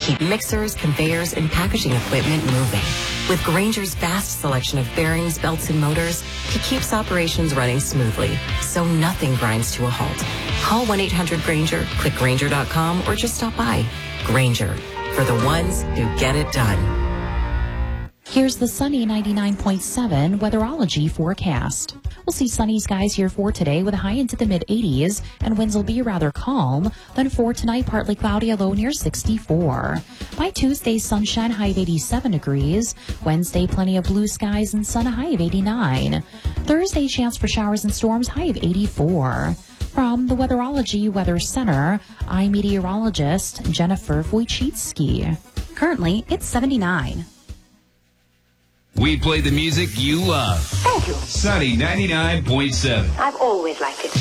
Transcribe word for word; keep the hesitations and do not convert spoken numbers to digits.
keep mixers, conveyors, and packaging equipment moving. With Grainger's vast selection of bearings, belts, and motors, he keeps operations running smoothly, so nothing grinds to a halt. Call one eight hundred Grainger, click Grainger dot com, or just stop by. Grainger, for the ones who get it done. Here's the sunny ninety-nine point seven weatherology forecast. We'll see sunny skies here for today with a high into the mid eighties, and winds will be rather calm. Then for tonight, partly cloudy, a low near sixty-four. By Tuesday, sunshine, high of eighty-seven degrees. Wednesday, plenty of blue skies and sun, a high of eighty-nine. Thursday, chance for showers and storms, high of eighty-four. From the Weatherology Weather Center, I'm meteorologist Jennifer Wojcicki. Currently, it's seventy-nine. We play the music you love. Thank you. Sunny ninety-nine point seven. I've always liked it.